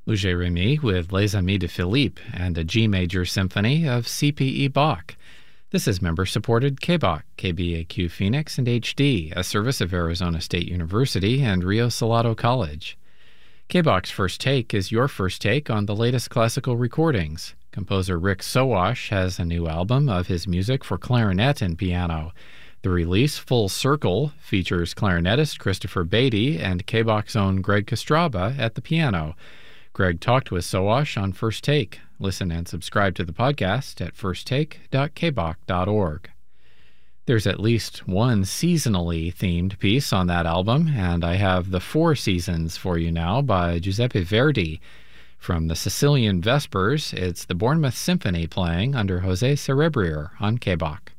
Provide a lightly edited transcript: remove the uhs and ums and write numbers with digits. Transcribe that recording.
Auger Remy with Les Amis de Philippe and a G major symphony of C.P.E. Bach. This is member-supported KBAQ, KBAQ Phoenix, and HD, a service of Arizona State University and Rio Salado College. KBAQ's First Take is your first take on the latest classical recordings. Composer Rick Sowash has a new album of his music for clarinet and piano. The release, Full Circle, features clarinetist Christopher Beatty and KBAQ's own Greg Kostraba at the piano. Greg talked with Sowash on First Take. Listen and subscribe to the podcast at firsttake.kbaq.org. There's at least one seasonally themed piece on that album, and I have The Four Seasons for you now by Giuseppe Verdi. From the Sicilian Vespers, it's the Bournemouth Symphony playing under Jose Cerebrier on KBAQ.